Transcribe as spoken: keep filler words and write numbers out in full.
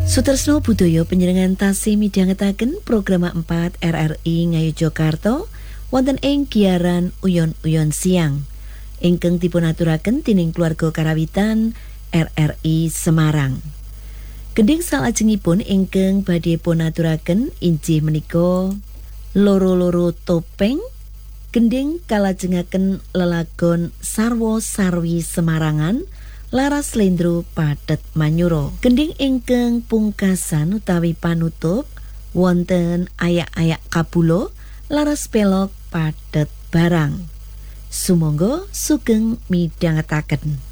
Sutresno budaya panjenengan tasih midhangetaken program empat R R I Ngayogyakarta wonten ing giaran Uyon-uyon Siang ingkang dipunaturaken dening keluarga karawitan R R I Semarang. Gending salajengipun ingkang badhe punaturaken inggih menika loro-loro topeng gending kalajengaken lelagon sarwa sarwi Semarangan laras slendro padet manyura. Gending ingkang pungkasan utawi panutup wonten ayak-ayak kabula laras pelok padet barang. Sumangga sugeng midhangetaken.